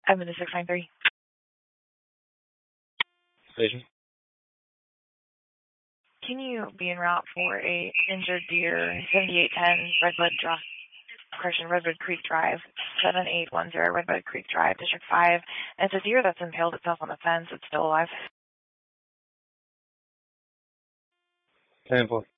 I'm in the 693. Station. Can you be en route for a injured deer, 7810 Redwood Creek Drive, 7810 Redwood Creek Drive, District 5. And it's a deer that's impaled itself on the fence. It's still alive. 10-4.